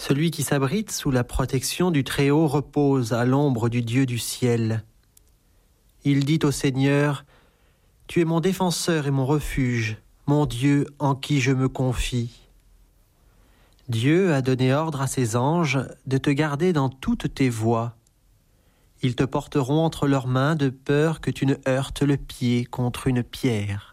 Celui qui s'abrite sous la protection du Très-Haut repose à l'ombre du Dieu du ciel. Il dit au Seigneur, « Tu es mon défenseur et mon refuge, mon Dieu en qui je me confie. » Dieu a donné ordre à ses anges de te garder dans toutes tes voies. Ils te porteront entre leurs mains de peur que tu ne heurtes le pied contre une pierre.